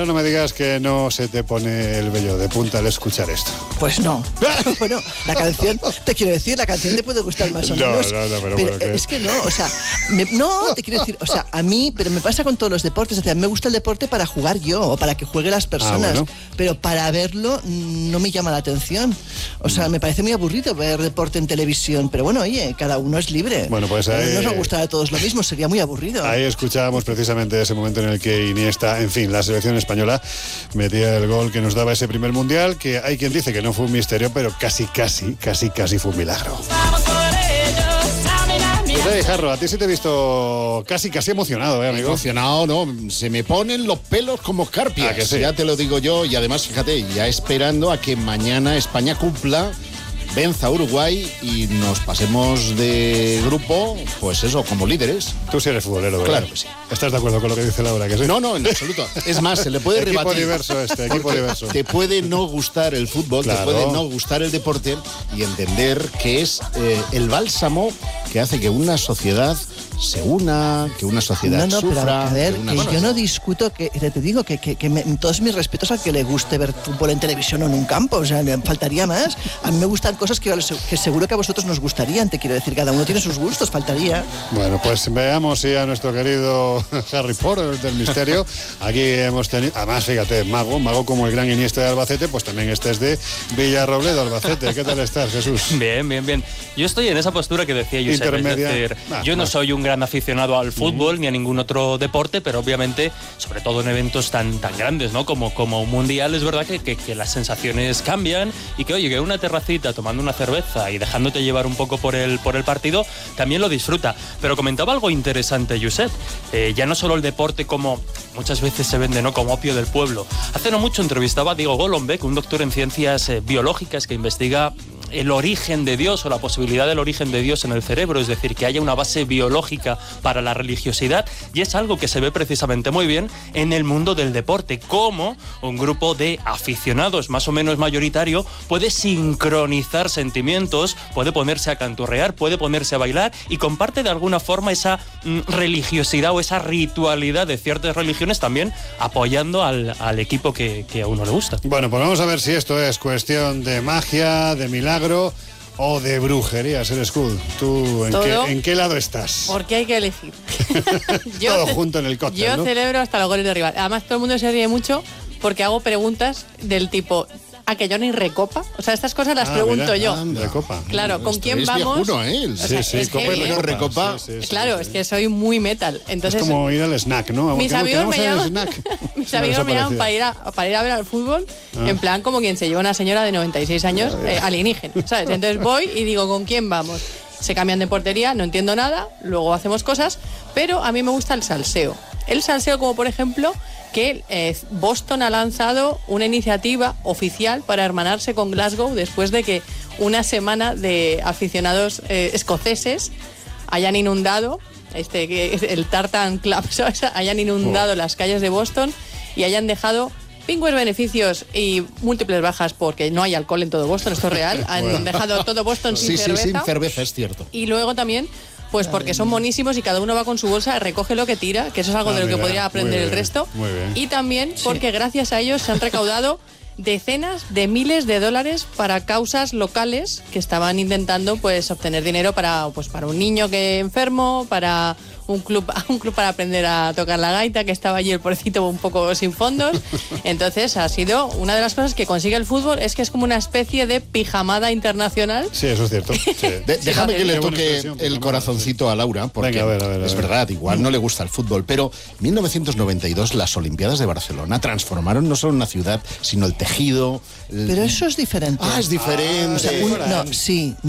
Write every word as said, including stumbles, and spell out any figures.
ahora no me digas que no se te pone el vello de punta al escuchar esto. Pues no. Bueno, la canción, te quiero decir, la canción te puede gustar más o no, menos. No, no, pero, pero bueno, ¿qué? es que no, o sea, me, no, te quiero decir, o sea, a mí, pero me pasa con todos los deportes, o sea, me gusta el deporte para jugar yo, o para que jueguen las personas, ah, bueno. pero para verlo no me llama la atención. O sea, me parece muy aburrido ver deporte en televisión, pero bueno, oye, cada uno es libre. Bueno, pues ahí, no nos gusta a todos lo mismo, sería muy aburrido. Ahí escuchábamos precisamente ese momento en el que Iniesta, en fin, la selección española metía el gol que nos daba ese primer mundial, que hay quien dice que no fue un misterio, pero casi, casi, casi, casi fue un milagro. Pues, Jarro, a ti sí te he visto casi, casi emocionado, ¿eh, amigo? Emocionado, no, se me ponen los pelos como escarpias, ¿A que sí? Ya te lo digo yo, y además, fíjate, ya esperando a que mañana España cumpla, venza a Uruguay y nos pasemos de grupo, pues eso, como líderes. Tú sí eres futbolero, ¿verdad? Claro que sí. ¿Estás de acuerdo con lo que dice Laura? ¿Que sí? No, no, en absoluto. Es más, se le puede equipo rebatir. diverso este, equipo diverso. Te puede no gustar el fútbol, Claro. te puede no gustar el deporte y entender que es eh, el bálsamo que hace que una sociedad se una, que una sociedad No, no, sufra. pero a ver, que una... que Bueno, yo no discuto, que te digo que, que, que me, todos mis respetos al que le guste ver fútbol en televisión o en un campo, o sea, me faltaría más. A mí me gustan cosas que, que seguro que a vosotros nos gustarían, te quiero decir, cada uno tiene sus gustos, faltaría. Bueno, pues veamos si a nuestro querido Harry Potter del misterio, aquí hemos tenido, además fíjate, mago, mago como el gran Iniesta de Albacete, pues también este es de Villarrobledo, Albacete. ¿Qué tal estás, Jesús? Bien, bien, bien. Yo estoy en esa postura que decía Josep, es Intermedia. decir, Ah, yo no ah. soy un gran aficionado al fútbol ni a ningún otro deporte, pero obviamente, sobre todo en eventos tan, tan grandes, ¿no? Como, como un mundial, es verdad que, que, que las sensaciones cambian y que, oye, que una terracita tomando una cerveza y dejándote llevar un poco por el, por el partido, también lo disfruta. Pero comentaba algo interesante, Josep. Eh, ya no solo el deporte como muchas veces se vende, ¿no? Como opio del pueblo. Hace no mucho entrevistaba a Diego Golombek, un doctor en ciencias eh, biológicas que investiga el origen de Dios o la posibilidad del origen de Dios en el cerebro, es decir, que haya una base biológica para la religiosidad, y es algo que se ve precisamente muy bien en el mundo del deporte, cómo un grupo de aficionados más o menos mayoritario puede sincronizar sentimientos, puede ponerse a canturrear, puede ponerse a bailar y comparte de alguna forma esa mm, religiosidad o esa ritualidad de ciertas religiones, también apoyando al, al equipo que, que a uno le gusta. Bueno, pues vamos a ver si esto es cuestión de magia, de milagro o de brujería, Ser School. ¿Tú en qué, en qué lado estás? Porque hay que elegir. Todo ce- junto en el cóctel, Yo ¿no? celebro hasta los goles de rival. Además, todo el mundo se ríe mucho porque hago preguntas del tipo, ¿a que yo ni recopa? O sea, estas cosas las Ah, pregunto mira, yo. anda. Recopa. Claro, ¿con Esto quién es vamos? viejuno, ¿eh? El- O sea, Sí, sí, es copa que- y recopa. recopa. Sí, sí, sí, Claro, sí. es que soy muy metal. Entonces, Es como ir al snack, ¿no? mis ¿Queremos- amigos me queremos llaman, el snack? mis Una amigos cosa me llaman parecida. para ir, a, para ir a ver al fútbol, Ah. en plan como quien se lleva una señora de noventa y seis años eh, alienígena, ¿sabes? Entonces voy y digo, ¿con quién vamos? Se cambian de portería, no entiendo nada, luego hacemos cosas, pero a mí me gusta el salseo. El salseo, como por ejemplo, que eh, Boston ha lanzado una iniciativa oficial para hermanarse con Glasgow después de que una semana de aficionados eh, escoceses hayan inundado, este, que es el Tartan Club, ¿sabes? Hayan inundado Oh. las calles de Boston y hayan dejado pingües beneficios y múltiples bajas porque no hay alcohol en todo Boston, esto es real. Han Bueno. dejado todo Boston sin Sí, sí, cerveza. sin cerveza, es cierto. Y luego también, pues porque son monísimos y cada uno va con su bolsa, recoge lo que tira, que eso es algo Ah, de lo que mira, podría aprender muy el bien, resto. muy bien. Y también porque gracias a ellos se han recaudado decenas de miles de dólares para causas locales que estaban intentando pues obtener dinero para pues para un niño que enfermo, para un club un club para aprender a tocar la gaita, que estaba allí el pobrecito un poco sin fondos. Entonces ha sido una de las cosas que consigue el fútbol, es que es como una especie de pijamada internacional. Sí, eso es cierto. Sí. De- déjame que le Qué buena toque expresión, el Pijamada, corazoncito a Laura, porque Venga, a ver, a ver, a es ver. verdad, igual no le gusta el fútbol, pero en mil novecientos noventa y dos las Olimpiadas de Barcelona transformaron no solo una ciudad, sino el tejido. el- Pero eso es diferente. Ah, es diferente. O sea, un- no, sí.